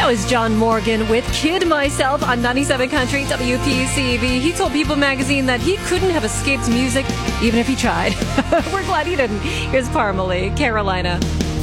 was John Morgan with Kid Myself on 97 Country WPCV. He told People magazine that he couldn't have escaped music even if he tried. We're glad he didn't. Here's Parmalee, Carolina.